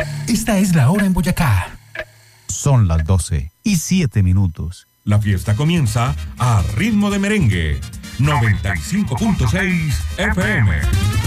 Esta es la hora en Boyacá. Son las 12:07. La fiesta comienza a ritmo de merengue. 95.6 FM.